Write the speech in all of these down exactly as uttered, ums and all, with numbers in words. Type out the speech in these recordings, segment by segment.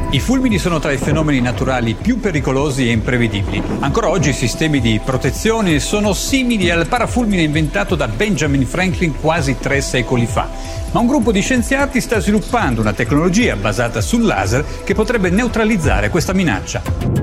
I fulmini sono tra i fenomeni naturali più pericolosi e imprevedibili. Ancora oggi i sistemi di protezione sono simili al parafulmine inventato da Benjamin Franklin quasi tre secoli fa. Ma un gruppo di scienziati sta sviluppando una tecnologia basata sul laser che potrebbe neutralizzare questa minaccia.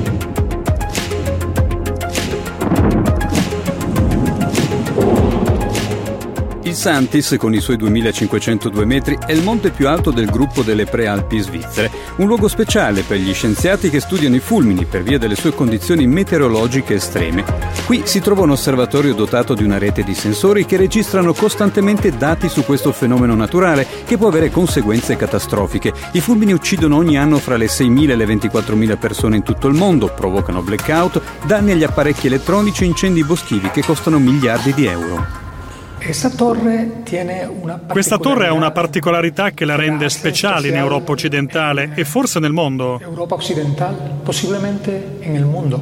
Il Santis, con i suoi duemilacinquecentodue metri, è il monte più alto del gruppo delle Prealpi svizzere, un luogo speciale per gli scienziati che studiano i fulmini per via delle sue condizioni meteorologiche estreme. Qui si trova un osservatorio dotato di una rete di sensori che registrano costantemente dati su questo fenomeno naturale che può avere conseguenze catastrofiche. I fulmini uccidono ogni anno fra le seimila e le ventiquattromila persone in tutto il mondo, provocano blackout, danni agli apparecchi elettronici e incendi boschivi che costano miliardi di euro. Questa torre ha una particolarità che la rende speciale in Europa occidentale e forse nel mondo. Europa occidentale, possibilmente nel mondo.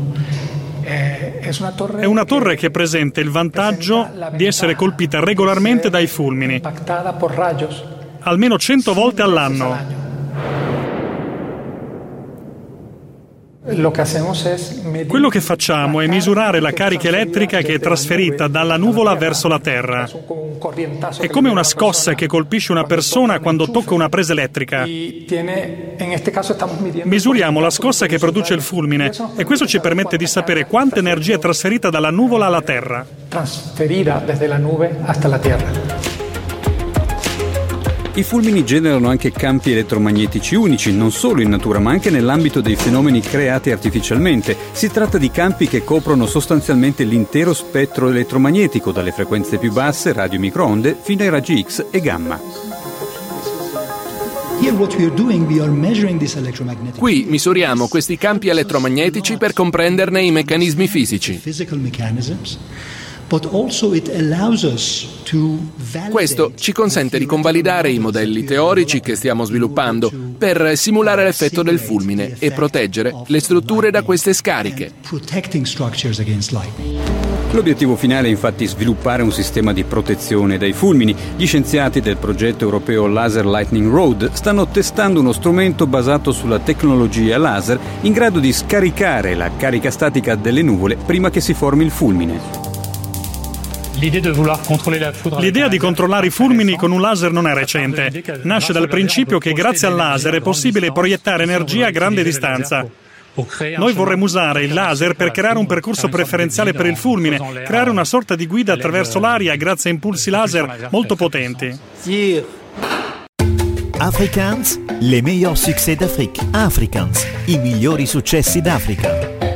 È una torre che presenta il vantaggio di essere colpita regolarmente dai fulmini, almeno cento volte all'anno. Quello che facciamo è misurare la carica elettrica che è trasferita dalla nuvola verso la Terra. È come una scossa che colpisce una persona quando tocca una presa elettrica. Misuriamo la scossa che produce il fulmine e questo ci permette di sapere quanta energia è trasferita dalla nuvola alla Terra. Trasferita desde la nube hasta la Terra. I fulmini generano anche campi elettromagnetici unici, non solo in natura ma anche nell'ambito dei fenomeni creati artificialmente. Si tratta di campi che coprono sostanzialmente l'intero spettro elettromagnetico, dalle frequenze più basse, radio microonde, fino ai raggi X e gamma. Qui misuriamo questi campi elettromagnetici per comprenderne i meccanismi fisici. Questo ci consente di convalidare i modelli teorici che stiamo sviluppando per simulare l'effetto del fulmine e proteggere le strutture da queste scariche. L'obiettivo finale è infatti sviluppare un sistema di protezione dai fulmini. Gli scienziati del progetto europeo Laser Lightning Rod stanno testando uno strumento basato sulla tecnologia laser in grado di scaricare la carica statica delle nuvole prima che si formi il fulmine. L'idea di controllare i fulmini con un laser non è recente. Nasce dal principio che grazie al laser è possibile proiettare energia a grande distanza. Noi vorremmo usare il laser per creare un percorso preferenziale per il fulmine, creare una sorta di guida attraverso l'aria grazie a impulsi laser molto potenti. Afrikaans, les meilleurs succès d'Afrique. Afrikaans, i migliori successi d'Africa.